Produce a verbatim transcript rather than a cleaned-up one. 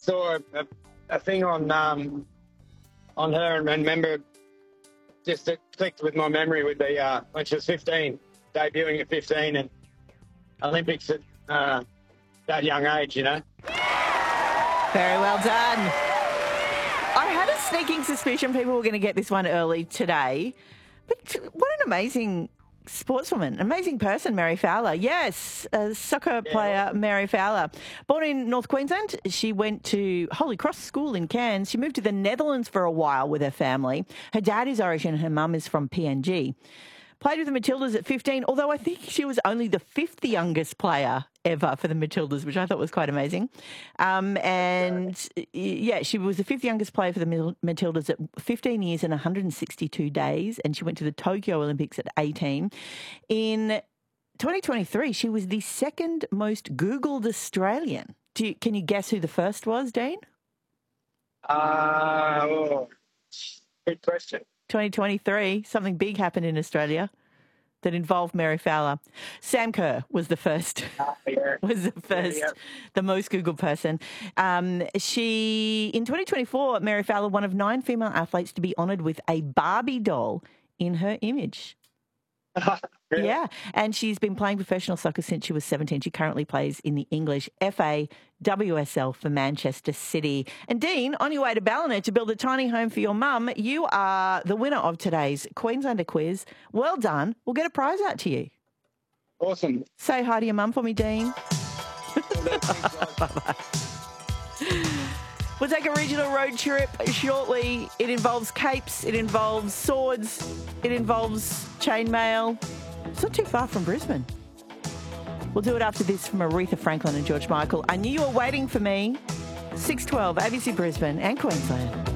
saw a, a thing on um, on her and remember just it clicked with my memory with the uh, when she was fifteen, debuting at fifteen and Olympics at uh, that young age, you know. Very well done. I had a sneaking suspicion people were going to get this one early today, but what an amazing sportswoman, amazing person, Mary Fowler. Yes, a soccer Yeah. player, Mary Fowler. Born in North Queensland, she went to Holy Cross School in Cairns. She moved to the Netherlands for a while with her family. Her dad is Irish and her mum is from P N G. Played with the Matildas at fifteen, although I think she was only the fifth youngest player ever for the Matildas, which I thought was quite amazing. Um, and, yeah, she was the fifth youngest player for the Matildas at fifteen years and one hundred sixty-two days, and she went to the Tokyo Olympics at eighteen. In twenty twenty-three, she was the second most Googled Australian. Do you, can you guess who the first was, Dean? Uh, oh, good question. twenty twenty-three, something big happened in Australia that involved Mary Fowler. Sam Kerr was the first, Uh, yeah. was the first, yeah. the most Googled person. Um, she, in twenty twenty-four, Mary Fowler, one of nine female athletes to be honoured with a Barbie doll in her image. Really? Yeah, and she's been playing professional soccer since she was seventeen. She currently plays in the English F A W S L for Manchester City. And Dean, on your way to Ballina to build a tiny home for your mum, you are the winner of today's Queenslander quiz. Well done. We'll get a prize out to you. Awesome. Say hi to your mum for me, Dean. We'll take a regional road trip shortly. It involves capes, it involves swords, it involves chainmail. It's not too far from Brisbane. We'll do it after this from Aretha Franklin and George Michael. I knew you were waiting for me. six twelve, A B C Brisbane and Queensland.